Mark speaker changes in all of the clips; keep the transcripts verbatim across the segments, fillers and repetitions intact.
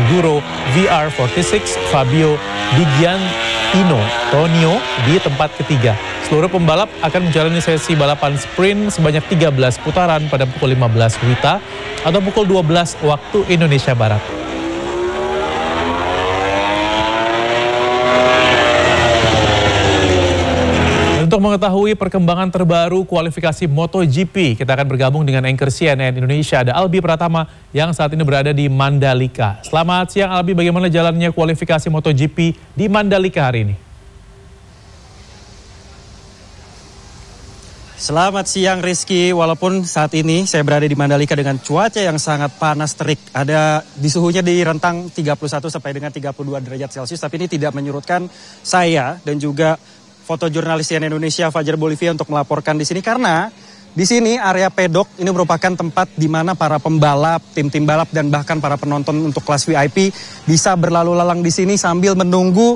Speaker 1: Seguro V R empat enam, Fabio Di Giannino Tonio di tempat ketiga. Seluruh pembalap akan menjalani sesi balapan sprint sebanyak tiga belas putaran pada pukul lima belas W I T A atau pukul dua belas waktu Indonesia Barat. Untuk mengetahui perkembangan terbaru kualifikasi MotoGP, kita akan bergabung dengan anchor C N N Indonesia, ada Albi Pratama yang saat ini berada di Mandalika. Selamat siang Albi, bagaimana jalannya kualifikasi MotoGP di Mandalika hari ini?
Speaker 2: Selamat siang Rizky, walaupun saat ini saya berada di Mandalika dengan cuaca yang sangat panas terik. Ada di suhunya di rentang tiga puluh satu sampai dengan tiga puluh dua derajat Celcius, tapi ini tidak menyurutkan saya dan juga fotojurnalis C N N Indonesia Fajar Bolivia untuk melaporkan di sini, karena di sini area pedok ini merupakan tempat di mana para pembalap, tim-tim balap dan bahkan para penonton untuk kelas V I P bisa berlalu lalang di sini sambil menunggu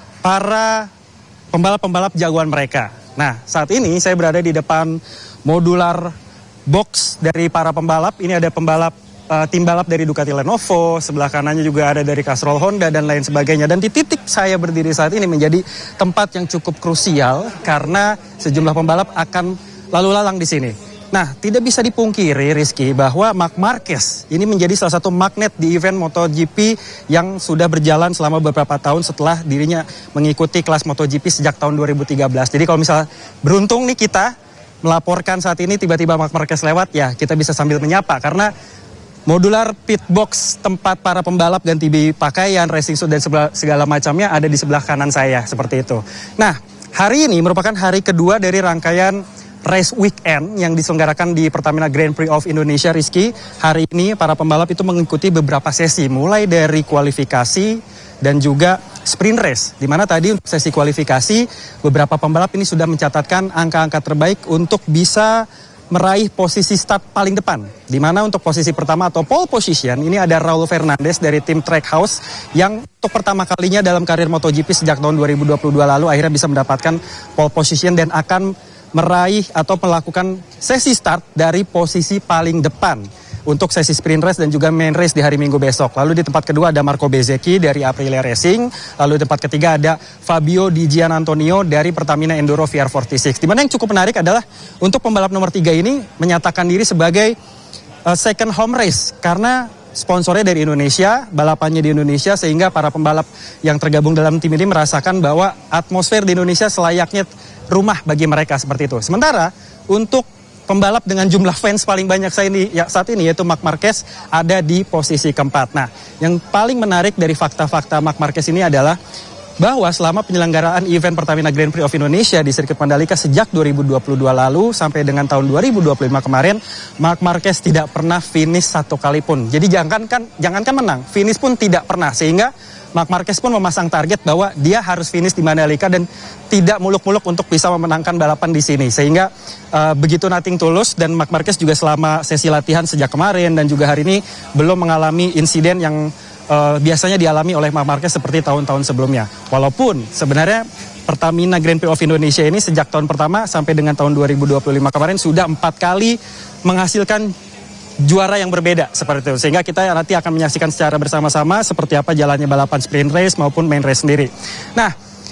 Speaker 2: para pembalap-pembalap jagoan mereka. Nah, saat ini saya berada di depan modular box dari para pembalap. Ini ada pembalap uh, tim balap dari Ducati Lenovo, sebelah kanannya juga ada dari Castrol Honda dan lain sebagainya. Dan di titik saya berdiri saat ini menjadi tempat yang cukup krusial karena sejumlah pembalap akan lalu lalang di sini. Nah, tidak bisa dipungkiri Rizky bahwa Marc Marquez ini menjadi salah satu magnet di event MotoGP yang sudah berjalan selama beberapa tahun setelah dirinya mengikuti kelas MotoGP sejak tahun dua ribu tiga belas. Jadi kalau misalnya beruntung nih kita melaporkan saat ini tiba-tiba Marc Marquez lewat, ya kita bisa sambil menyapa karena modular pit box tempat para pembalap ganti pakaian, racing suit dan segala macamnya ada di sebelah kanan saya seperti itu. Nah, hari ini merupakan hari kedua dari rangkaian race weekend yang diselenggarakan di Pertamina Grand Prix of Indonesia, Rizky. Hari ini para pembalap itu mengikuti beberapa sesi, mulai dari kualifikasi dan juga sprint race. Di mana tadi untuk sesi kualifikasi, beberapa pembalap ini sudah mencatatkan angka-angka terbaik untuk bisa meraih posisi start paling depan. Di mana untuk posisi pertama atau pole position, ini ada Raul Fernandez dari tim Trackhouse yang untuk pertama kalinya dalam karir MotoGP sejak tahun dua ribu dua puluh dua lalu akhirnya bisa mendapatkan pole position dan akan meraih atau melakukan sesi start dari posisi paling depan untuk sesi sprint race dan juga main race di hari Minggu besok. Lalu di tempat kedua ada Marco Bezzecchi dari Aprilia Racing. Lalu di tempat ketiga ada Fabio Di Giannantonio dari Pertamina Enduro V R empat puluh enam. Dimana yang cukup menarik adalah untuk pembalap nomor tiga ini menyatakan diri sebagai uh, second home race karena sponsornya dari Indonesia, balapannya di Indonesia, sehingga para pembalap yang tergabung dalam tim ini merasakan bahwa atmosfer di Indonesia selayaknya rumah bagi mereka seperti itu. Sementara untuk pembalap dengan jumlah fans paling banyak saya ini ya, saat ini yaitu Marc Marquez ada di posisi keempat. Nah, yang paling menarik dari fakta-fakta Marc Marquez ini adalah bahwa selama penyelenggaraan event Pertamina Grand Prix of Indonesia di sirkuit Mandalika sejak dua ribu dua puluh dua lalu sampai dengan tahun dua ribu dua puluh lima kemarin, Marc Marquez tidak pernah finish satu kali pun. Jadi jangankan jangankan menang, finish pun tidak pernah, sehingga Marc Marquez pun memasang target bahwa dia harus finish di Mandalika dan tidak muluk-muluk untuk bisa memenangkan balapan di sini. Sehingga uh, begitu nothing tulus, dan Marc Marquez juga selama sesi latihan sejak kemarin dan juga hari ini belum mengalami insiden yang uh, biasanya dialami oleh Marc Marquez seperti tahun-tahun sebelumnya. Walaupun sebenarnya Pertamina Grand Prix of Indonesia ini sejak tahun pertama sampai dengan tahun dua ribu dua puluh lima kemarin sudah empat kali menghasilkan juara yang berbeda seperti itu, sehingga kita nanti akan menyaksikan secara bersama-sama seperti apa jalannya balapan sprint race maupun main race sendiri. Nah,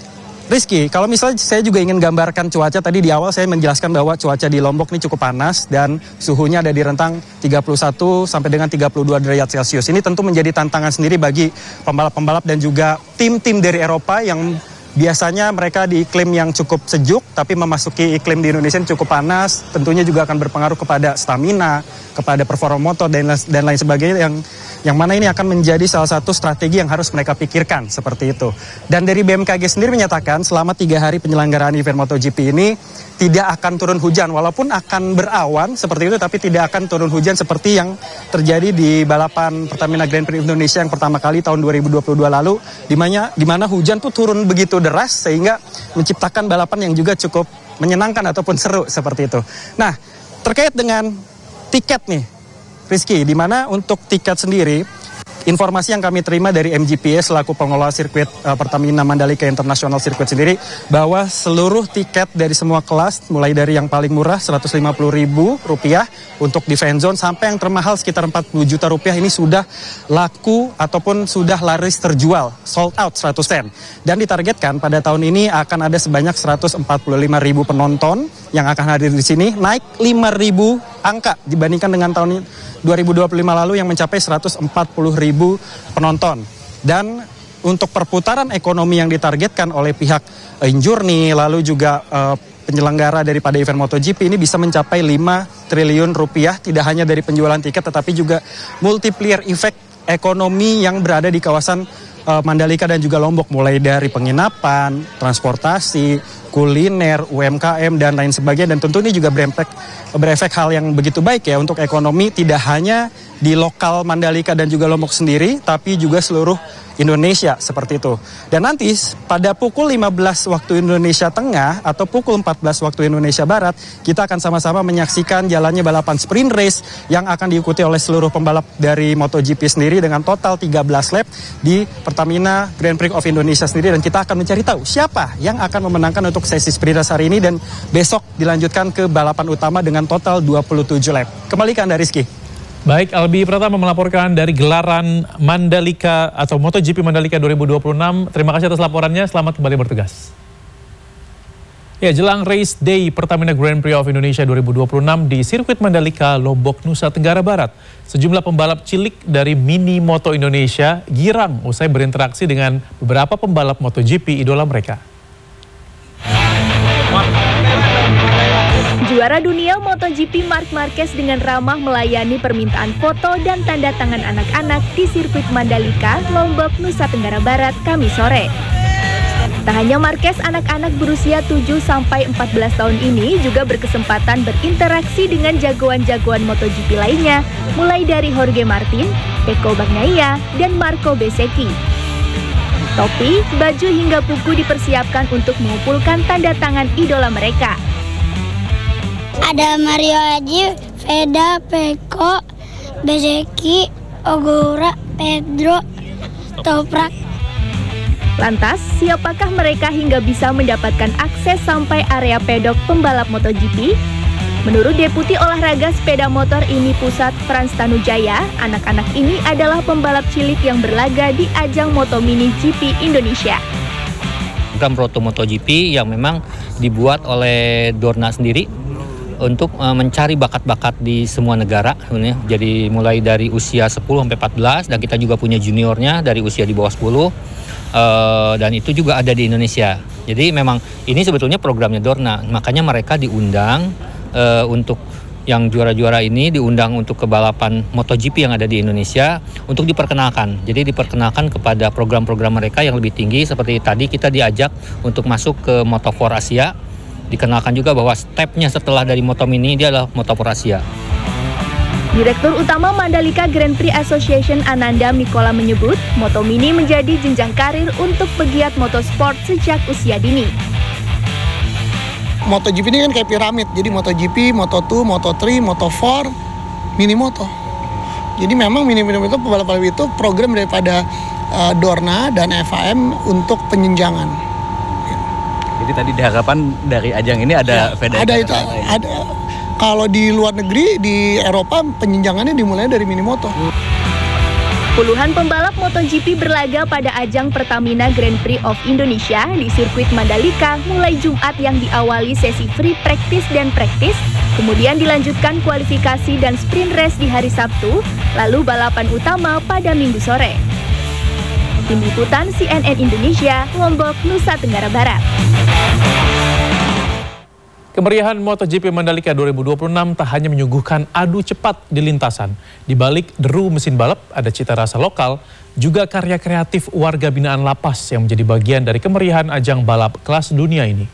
Speaker 2: Rizky, kalau misalnya saya juga ingin gambarkan cuaca, tadi di awal saya menjelaskan bahwa cuaca di Lombok ini cukup panas dan suhunya ada di rentang tiga puluh satu sampai dengan tiga puluh dua derajat Celcius. Ini tentu menjadi tantangan sendiri bagi pembalap-pembalap dan juga tim-tim dari Eropa yang biasanya mereka di iklim yang cukup sejuk, tapi memasuki iklim di Indonesia yang cukup panas, tentunya juga akan berpengaruh kepada stamina, kepada performa motor dan, dan lain sebagainya, yang yang mana ini akan menjadi salah satu strategi yang harus mereka pikirkan seperti itu. Dan dari B M K G sendiri menyatakan selama tiga hari penyelenggaraan event MotoGP ini tidak akan turun hujan, walaupun akan berawan seperti itu, tapi tidak akan turun hujan seperti yang terjadi di balapan Pertamina Grand Prix Indonesia yang pertama kali tahun dua ribu dua puluh dua lalu, di mana di mana hujan tuh turun begitu deras sehingga menciptakan balapan yang juga cukup menyenangkan ataupun seru seperti itu. Nah, terkait dengan tiket nih, Rizky, di mana untuk tiket sendiri informasi yang kami terima dari M G P A selaku pengelola sirkuit uh, Pertamina Mandalika International Circuit sendiri, bahwa seluruh tiket dari semua kelas, mulai dari yang paling murah seratus lima puluh ribu rupiah untuk di fan zone sampai yang termahal sekitar empat puluh juta rupiah ini sudah laku ataupun sudah laris terjual, sold out seratus persen. Dan ditargetkan pada tahun ini akan ada sebanyak seratus empat puluh lima ribu penonton yang akan hadir di sini, naik lima ribu angka dibandingkan dengan tahun dua ribu dua puluh lima lalu yang mencapai seratus empat puluh ribu penonton. Dan untuk perputaran ekonomi yang ditargetkan oleh pihak Injurni lalu juga uh, penyelenggara daripada event MotoGP ini bisa mencapai lima triliun rupiah, tidak hanya dari penjualan tiket tetapi juga multiplier effect ekonomi yang berada di kawasan uh, Mandalika dan juga Lombok, mulai dari penginapan, transportasi, kuliner, U M K M dan lain sebagainya. Dan tentu ini juga berefek, berefek hal yang begitu baik ya untuk ekonomi, tidak hanya di lokal Mandalika dan juga Lombok sendiri, tapi juga seluruh Indonesia seperti itu. Dan nanti pada pukul lima belas waktu Indonesia Tengah atau pukul empat belas waktu Indonesia Barat, kita akan sama-sama menyaksikan jalannya balapan sprint race yang akan diikuti oleh seluruh pembalap dari MotoGP sendiri dengan total tiga belas lap di Pertamina Grand Prix of Indonesia sendiri. Dan kita akan mencari tahu siapa yang akan memenangkan untuk sesi sprint race hari ini, dan besok dilanjutkan ke balapan utama dengan total dua puluh tujuh lap. Kembali ke Anda, Rizky.
Speaker 1: Baik, Albi Pratama melaporkan dari gelaran Mandalika atau MotoGP Mandalika dua ribu dua puluh enam. Terima kasih atas laporannya, selamat kembali bertugas. Ya, jelang race day Pertamina Grand Prix of Indonesia dua ribu dua puluh enam di sirkuit Mandalika, Lombok, Nusa Tenggara Barat, sejumlah pembalap cilik dari Mini Moto Indonesia girang usai berinteraksi dengan beberapa pembalap MotoGP idola mereka.
Speaker 3: Juara dunia MotoGP Marc Marquez dengan ramah melayani permintaan foto dan tanda tangan anak-anak di sirkuit Mandalika, Lombok, Nusa Tenggara Barat, Kamis sore. Tak hanya Marquez, anak-anak berusia tujuh sampai empat belas tahun ini juga berkesempatan berinteraksi dengan jagoan-jagoan MotoGP lainnya, mulai dari Jorge Martin, Pecco Bagnaia, dan Marco Bezzecchi. Topi, baju hingga buku dipersiapkan untuk mengumpulkan tanda tangan idola mereka.
Speaker 4: Ada Mario Aji, Veda, Pecco, Bezzecchi, Ogura, Pedro, Toprak.
Speaker 3: Lantas, siapakah mereka hingga bisa mendapatkan akses sampai area pedok pembalap MotoGP? Menurut Deputi Olahraga Sepeda Motor ini Pusat Frans Tanujaya, anak-anak ini adalah pembalap cilik yang berlaga di ajang Moto Mini G P Indonesia.
Speaker 5: Program Proto MotoGP yang memang dibuat oleh Dorna sendiri untuk uh, mencari bakat-bakat di semua negara sebenarnya. Jadi mulai dari usia sepuluh sampai empat belas, dan kita juga punya juniornya dari usia di bawah sepuluh, uh, dan itu juga ada di Indonesia. Jadi memang ini sebetulnya programnya Dorna, makanya mereka diundang uh, untuk yang juara-juara ini diundang untuk ke balapan MotoGP yang ada di Indonesia untuk diperkenalkan. Jadi diperkenalkan kepada program-program mereka yang lebih tinggi, seperti tadi kita diajak untuk masuk ke Moto empat Asia. Dikenalkan juga bahwa stepnya setelah dari Moto Mini dia adalah Moto empat Asia.
Speaker 3: Direktur Utama Mandalika Grand Prix Association Ananda Mikola menyebut, Moto Mini menjadi jenjang karir untuk pegiat motorsport sejak usia dini.
Speaker 6: MotoGP ini kan kayak piramid, jadi MotoGP, Moto dua, Moto tiga, Moto empat, Mini Moto. Jadi memang Mini Moto itu pembalap-pembalap itu program daripada uh, Dorna dan F A M untuk penjenjangan.
Speaker 7: Jadi tadi diharapkan dari ajang ini ada
Speaker 6: ya,
Speaker 7: Veda.
Speaker 6: Ada itu, ada. Kalau di luar negeri, di Eropa penjenjangannya dimulai dari Mini Moto.
Speaker 3: Puluhan pembalap MotoGP berlaga pada ajang Pertamina Grand Prix of Indonesia di sirkuit Mandalika mulai Jumat yang diawali sesi free practice dan practice, kemudian dilanjutkan kualifikasi dan sprint race di hari Sabtu, lalu balapan utama pada Minggu sore. Tim Liputan C N N Indonesia, Lombok, Nusa Tenggara Barat.
Speaker 1: Kemeriahan MotoGP Mandalika dua ribu dua puluh enam tak hanya menyuguhkan adu cepat di lintasan. Di balik deru mesin balap, ada cita rasa lokal, juga karya kreatif warga binaan lapas yang menjadi bagian dari kemeriahan ajang balap kelas dunia ini.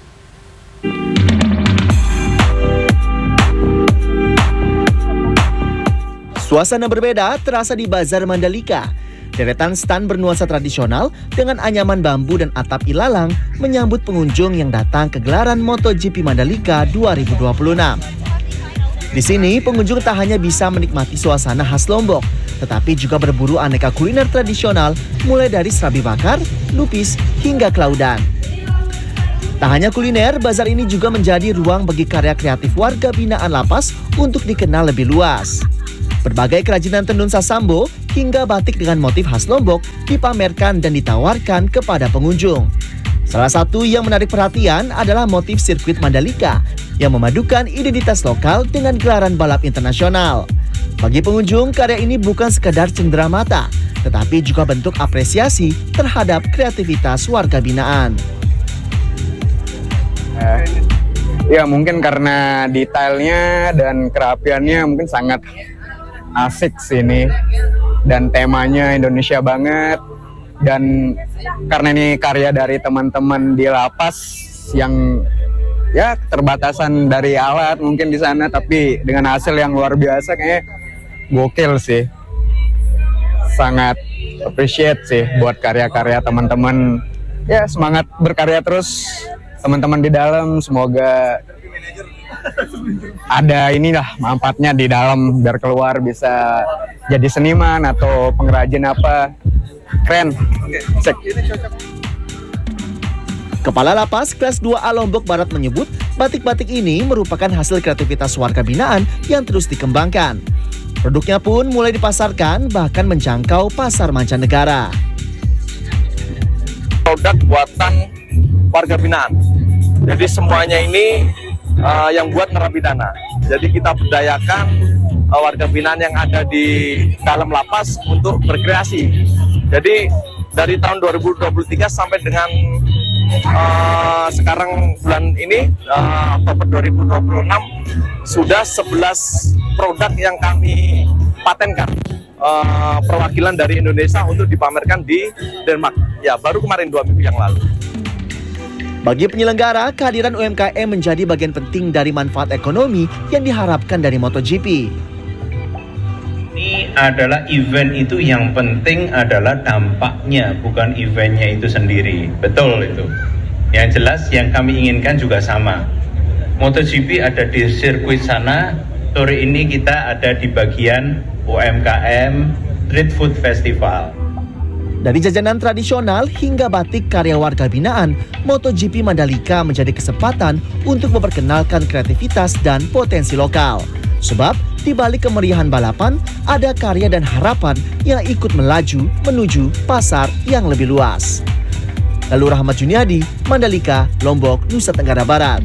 Speaker 8: Suasana berbeda terasa di Bazar Mandalika. Deretan stan bernuansa tradisional dengan anyaman bambu dan atap ilalang menyambut pengunjung yang datang ke gelaran MotoGP Mandalika dua ribu dua puluh enam. Di sini, pengunjung tak hanya bisa menikmati suasana khas Lombok, tetapi juga berburu aneka kuliner tradisional mulai dari serabi bakar, lupis, hingga klaudan. Tak hanya kuliner, bazar ini juga menjadi ruang bagi karya kreatif warga binaan lapas untuk dikenal lebih luas. Berbagai kerajinan tenun sasambo hingga batik dengan motif khas Lombok dipamerkan dan ditawarkan kepada pengunjung. Salah satu yang menarik perhatian adalah motif sirkuit Mandalika yang memadukan identitas lokal dengan gelaran balap internasional. Bagi pengunjung, karya ini bukan sekedar cendera mata, tetapi juga bentuk apresiasi terhadap kreativitas warga binaan.
Speaker 9: Ya mungkin karena detailnya dan kerapiannya mungkin sangat asik sih ini. Dan temanya Indonesia banget. Dan karena ini karya dari teman-teman di lapas yang ya keterbatasan dari alat mungkin di sana, tapi dengan hasil yang luar biasa kayaknya gokil sih. Sangat appreciate sih buat karya-karya teman-teman. Ya semangat berkarya terus teman-teman di dalam, semoga ada inilah manfaatnya di dalam biar keluar bisa jadi seniman atau pengrajin apa. Keren. Cek.
Speaker 8: Kepala Lapas Kelas dua A Lombok Barat menyebut batik-batik ini merupakan hasil kreativitas warga binaan yang terus dikembangkan. Produknya pun mulai dipasarkan bahkan menjangkau pasar mancanegara.
Speaker 10: Produk buatan warga binaan. Jadi semuanya ini uh, yang buat narapidana. Jadi kita berdayakan uh, warga binaan yang ada di dalam lapas untuk berkreasi. Jadi dari tahun dua ribu dua puluh tiga sampai dengan uh, sekarang bulan ini, uh, Oktober dua ribu dua puluh enam, sudah sebelas produk yang kami patenkan. Uh, perwakilan dari Indonesia untuk dipamerkan di Denmark. Ya, baru kemarin dua minggu yang lalu.
Speaker 8: Bagi penyelenggara, kehadiran U M K M menjadi bagian penting dari manfaat ekonomi yang diharapkan dari MotoGP.
Speaker 11: Ini adalah event itu yang penting adalah dampaknya, bukan eventnya itu sendiri. Betul itu. Yang jelas yang kami inginkan juga sama. MotoGP ada di sirkuit sana, sore ini kita ada di bagian U M K M Street Food Festival.
Speaker 8: Dari jajanan tradisional hingga batik karya warga binaan, MotoGP Mandalika menjadi kesempatan untuk memperkenalkan kreativitas dan potensi lokal. Sebab di balik kemeriahan balapan, ada karya dan harapan yang ikut melaju menuju pasar yang lebih luas. Lalu Rahmat Juniadi, Mandalika, Lombok, Nusa Tenggara Barat.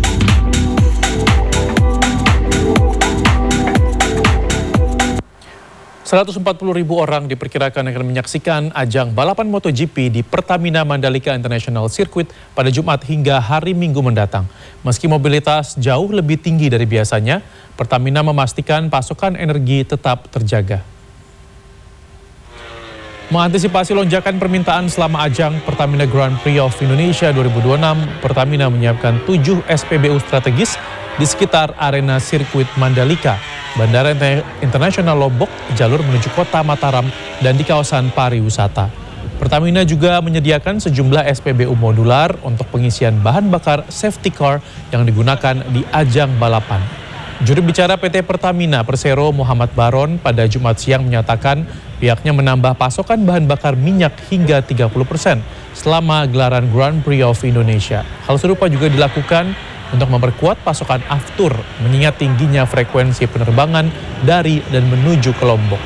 Speaker 1: seratus empat puluh ribu orang diperkirakan akan menyaksikan ajang balapan MotoGP di Pertamina Mandalika International Circuit pada Jumat hingga hari Minggu mendatang. Meski mobilitas jauh lebih tinggi dari biasanya, Pertamina memastikan pasokan energi tetap terjaga. Mengantisipasi lonjakan permintaan selama ajang Pertamina Grand Prix of Indonesia dua ribu dua puluh enam, Pertamina menyiapkan tujuh S P B U strategis di sekitar arena sirkuit Mandalika, Bandara Internasional Lombok, jalur menuju kota Mataram, dan di kawasan pariwisata. Pertamina juga menyediakan sejumlah S P B U modular untuk pengisian bahan bakar safety car yang digunakan di ajang balapan. Juru bicara P T Pertamina Persero Muhammad Baron pada Jumat siang menyatakan pihaknya menambah pasokan bahan bakar minyak hingga tiga puluh persen selama gelaran Grand Prix of Indonesia. Hal serupa juga dilakukan untuk memperkuat pasokan aftur mengingat tingginya frekuensi penerbangan dari dan menuju ke Lombok.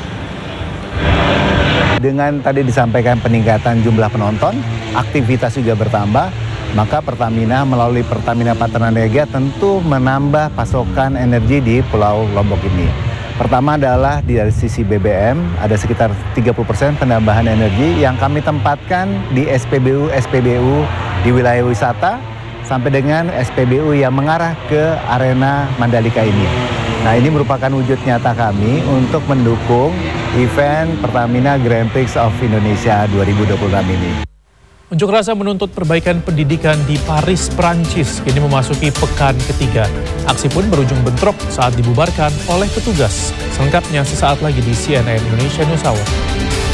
Speaker 12: Dengan tadi disampaikan peningkatan jumlah penonton, aktivitas juga bertambah, maka Pertamina melalui Pertamina Patraniaga tentu menambah pasokan energi di Pulau Lombok ini. Pertama adalah dari sisi B B M, ada sekitar tiga puluh persen penambahan energi yang kami tempatkan di S P B U S P B U di wilayah wisata, sampai dengan S P B U yang mengarah ke arena Mandalika ini. Nah, ini merupakan wujud nyata kami untuk mendukung event Pertamina Grand Prix of Indonesia dua ribu dua puluh enam ini.
Speaker 1: Unjuk rasa menuntut perbaikan pendidikan di Paris, Prancis, kini memasuki pekan ketiga. Aksi pun berujung bentrok saat dibubarkan oleh petugas. Selengkapnya sesaat lagi di C N N Indonesia News Hour.